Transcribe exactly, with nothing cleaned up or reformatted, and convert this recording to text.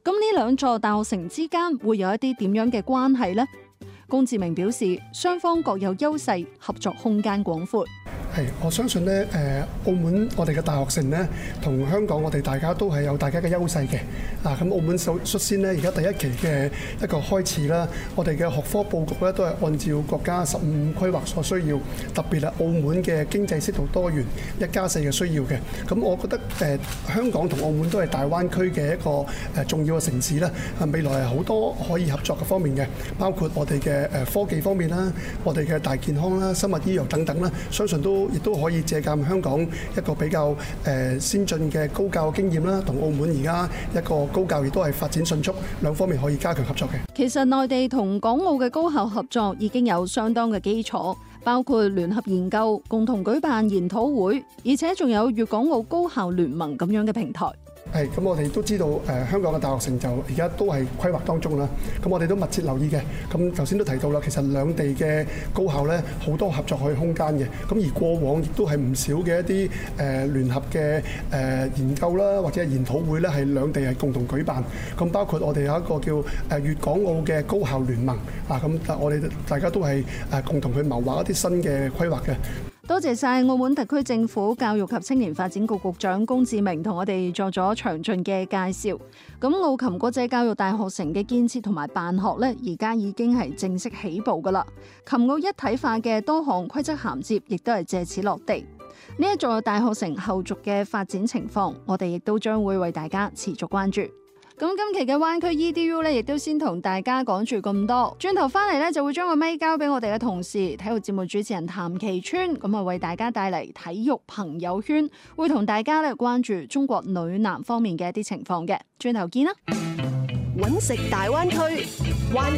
咁呢兩座大學城之間會有一啲點樣嘅關係呢？龔志明表示，雙方各有優勢，合作空間廣闊。 係，我相信咧，誒，澳門我哋嘅大學城咧，同香港我哋大家都係有大家嘅優勢嘅。啊，咁澳門首率先咧，而家第一期嘅一個開始啦，我哋嘅學科佈局咧都係按照國家十五規劃所需要，特別係澳門嘅經濟適度多元一加四嘅需要嘅。咁我覺得誒、呃，香港同澳門都係大灣區嘅一個誒重要嘅城市啦。啊，未來係好多可以合作嘅方面嘅，包括我哋嘅誒科技方面啦，我哋嘅大健康啦、生物醫藥等等啦，相信都亦都可以借鑑香港一個比較誒先進嘅高教經驗啦，同澳門而家一個高教亦都係發展迅速，兩方面可以加強合作嘅。 其實內地同港澳嘅高校合作已經有相當嘅基礎，包括聯合研究、共同舉辦研討會，而且仲有粵港澳高校聯盟咁樣嘅平台。 係，咁我哋都知道誒、呃、香港嘅大學城就而家都係規劃當中啦。咁我哋都密切留意嘅。咁頭先都提到啦，其實兩地嘅高校咧好多合作嘅空間嘅。咁而過往亦都係唔少嘅一啲誒、呃、聯合嘅誒、呃、研究啦，或者係研討會咧，係兩地係共同舉辦。咁包括我哋有一個叫誒粵港澳嘅高校聯盟啊。咁我哋大家都係誒共同去謀劃一啲新嘅規劃嘅。 多謝晒澳門特區政府教育及青年發展局局長龔志明同我哋作咗詳盡嘅介紹。咁澳琴國際教育大學城嘅建設同埋辦學呢，而家已經係正式起步噶啦。琴澳一體化嘅多項規則銜接，亦都係借此落地。呢一座大學城後續嘅發展情況，我哋亦都將會為大家持續關注。咁今期嘅灣區 E D U 咧，亦都先同大家講住咁多。轉頭翻嚟咧，就會將個咪交俾我哋嘅同事，體育節目主持人譚其川，咁啊為大家帶嚟體育朋友圈，會同大家咧關注中國女籃方面嘅一啲情況嘅。轉頭見啦！ 揾食大灣區。